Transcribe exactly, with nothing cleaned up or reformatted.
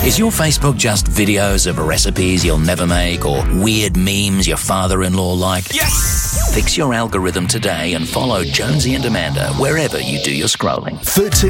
Is your Facebook just videos of recipes you'll never make or weird memes your father-in-law liked? Yes! Fix your algorithm today and follow Jonesy and Amanda wherever you do your scrolling. thirteen